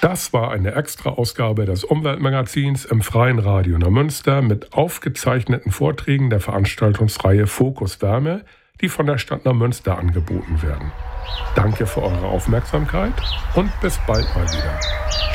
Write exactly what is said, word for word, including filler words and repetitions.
Das war eine Extra-Ausgabe des Umweltmagazins im Freien Radio Neumünster mit aufgezeichneten Vorträgen der Veranstaltungsreihe Fokus Wärme, die von der Stadt Neumünster angeboten werden. Danke für eure Aufmerksamkeit und bis bald mal wieder.